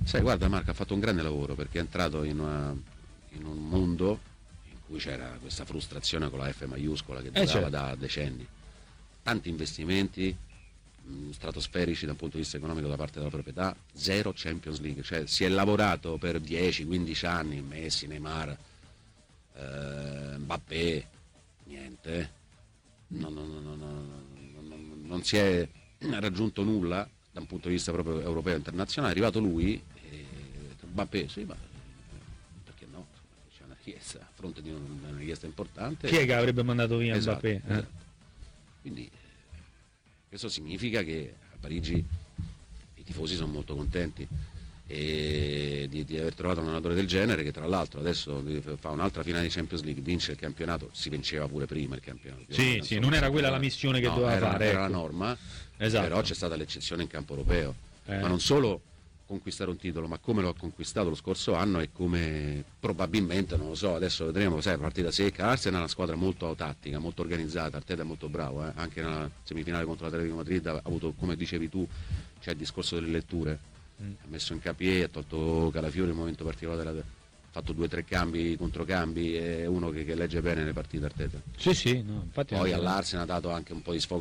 Sai, guarda Marco, ha fatto un grande lavoro perché è entrato in un mondo in cui c'era questa frustrazione con la F maiuscola che durava certo. da decenni. Tanti investimenti stratosferici dal punto di vista economico da parte della proprietà, zero Champions League, cioè si è lavorato per 10-15 anni, Messi, Neymar, Mbappé, niente, non si è raggiunto nulla da un punto di vista proprio europeo e internazionale. È arrivato lui, Mbappé, sì, ma perché no? C'è una richiesta, a fronte di una richiesta importante. Chi è che avrebbe mandato via Esatto, Mbappé? esatto. Quindi questo significa che a Parigi i tifosi sono molto contenti di aver trovato un allenatore del genere, che tra l'altro adesso fa un'altra finale di Champions League, vince il campionato. Si vinceva pure prima il campionato, Sì, non era quella la missione che doveva fare, era ecco. la norma, Esatto. però c'è stata l'eccezione in campo europeo, ma non solo conquistare un titolo, ma come lo ha conquistato lo scorso anno e come probabilmente, non lo so, adesso vedremo, sai, partita secca. Arsenal è una squadra molto tattica, molto organizzata, Arteta è molto bravo, anche nella semifinale contro l'Atletico Madrid ha avuto, come dicevi tu, c'è il discorso delle letture, ha messo in capiè, ha tolto Calafiori in un momento particolare, ha fatto 2 o 3 cambi, controcambi, è uno che legge bene le partite Arteta. Sì, no, infatti. Poi all'Arsenal ha dato anche un po' di sfogo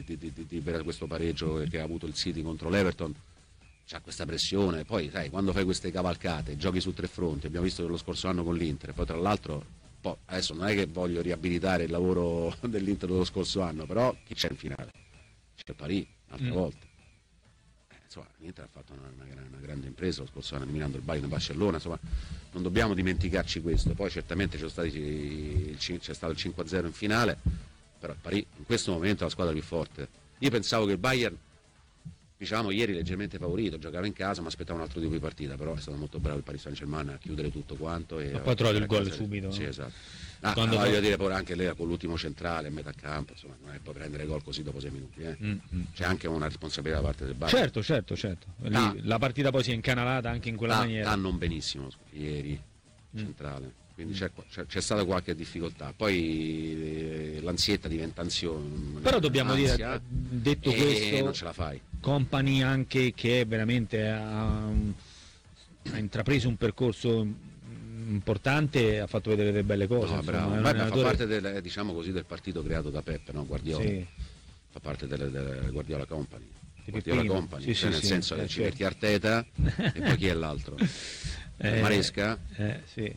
per questo pareggio che ha avuto il City contro l'Everton. C'ha questa pressione, poi sai, quando fai queste cavalcate, giochi su 3 fronti, abbiamo visto che lo scorso anno con l'Inter, poi tra l'altro, adesso non è che voglio riabilitare il lavoro dell'Inter dello scorso anno, però chi c'è in finale? C'è Parì, un'altra volta. Insomma, l'Inter ha fatto una grande impresa lo scorso anno, eliminando il Bayern e Barcellona, insomma, non dobbiamo dimenticarci questo. Poi certamente c'è stato il 5-0 in finale, però Parì in questo momento è la squadra più forte. Io pensavo che il Bayern, diciamo, ieri leggermente favorito, giocava in casa, ma aspettava un altro tipo di partita, però è stato molto bravo il Paris Saint-Germain a chiudere tutto quanto. E poi trovato il gol subito. Sì, esatto. Voglio dire, poi anche lei con l'ultimo centrale a metà campo, insomma, non è poi prendere gol così dopo 6 minuti. C'è anche una responsabilità da parte del Bayern. Certo. Lì, la partita poi si è incanalata anche in quella maniera. Non benissimo ieri, centrale. Quindi c'è stata qualche difficoltà, poi l'ansietta diventa ansione. Però dobbiamo dire, detto questo, non ce la fai. Company anche che veramente ha intrapreso un percorso importante, ha fatto vedere delle belle cose. No, insomma, bravo. Fa parte del, diciamo così, del partito creato da Peppe, no? Guardiola. Sì. Fa parte del Guardiola Company. Sì, cioè nel senso che ci metti Arteta e poi chi è l'altro? Maresca? Sì.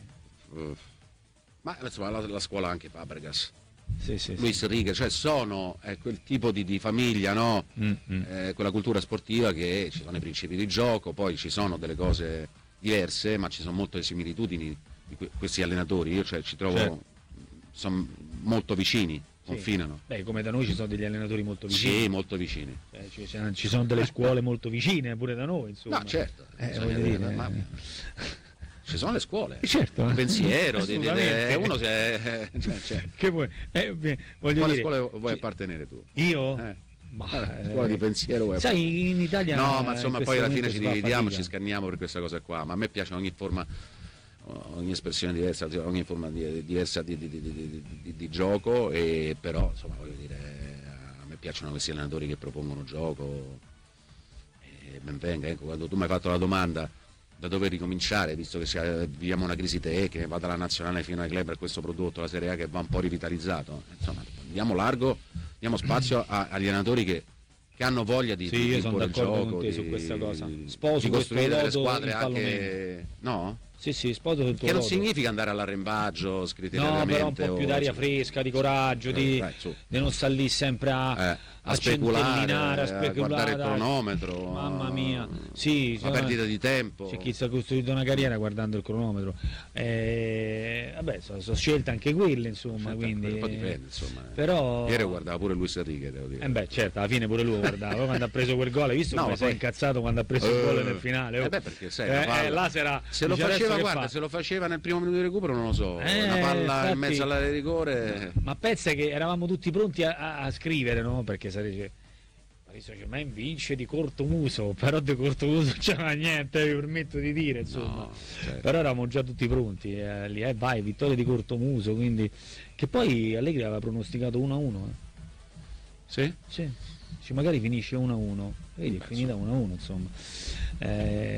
Ma insomma la scuola anche Fabregas. Sì. Luis Enrique, cioè sono quel tipo di famiglia, no? Quella cultura sportiva che ci sono i principi di gioco, poi ci sono delle cose diverse, ma ci sono molte similitudini di questi allenatori. Io ci trovo, sono molto vicini, confinano. Beh, come da noi ci sono degli allenatori molto vicini. Sì, molto vicini. Ci sono delle scuole molto vicine pure da noi, insomma. No, certo. Voglio dire, ci sono le scuole, certo, il pensiero, uno che vuoi, quale scuola vuoi appartenere tu? Io? Scuola di pensiero sai, in Italia no, ma insomma poi alla fine ci dividiamo, fatica. ci scanniamo per questa cosa qua, ma a me piace ogni forma, ogni espressione diversa, ogni forma diversa di gioco, e però insomma voglio dire, a me piacciono questi allenatori che propongono gioco, e ben venga. Ecco, quando tu mi hai fatto la domanda da dove ricominciare, visto che viviamo una crisi tecnica, va dalla nazionale fino ai club per questo prodotto, la Serie A che va un po' rivitalizzato, insomma diamo largo, diamo spazio agli allenatori che hanno voglia di io sono d'accordo gioco, con te su questa cosa. Sposo di costruire delle squadre anche, no? Sì, sposo del tuo che non lodo. significa andare all'arrembaggio scriteriatamente, no, però un po' più d'aria fresca, di coraggio, di non stare lì sempre a speculare, a guardare il cronometro, mamma mia, sì, la perdita di tempo. C'è chi si è costruito una carriera guardando il cronometro, vabbè, sono scelte anche quelle, insomma, quindi un po' dipende, insomma. Però ieri guardava pure Luis Enrique, devo dire. Certo, alla fine pure lui guardava quando ha preso quel gol, hai visto come si è incazzato quando ha preso il gol nel finale? Perché sai, là sarà, se lo faceva, guarda, se lo faceva nel primo minuto di recupero, non lo so, una palla infatti, in mezzo all'area di rigore. Ma pensa che eravamo tutti pronti a scrivere, no? Perché sarebbe Paris Saint-Germain vince di cortomuso, però di cortomuso non c'era niente, vi permetto di dire, insomma. No, certo. Però eravamo già tutti pronti, lì, vai, vittoria di cortomuso, quindi che poi Allegri aveva pronosticato 1-1. Sì? Sì. Magari finisce 1-1, vedi, è finita 1-1, insomma.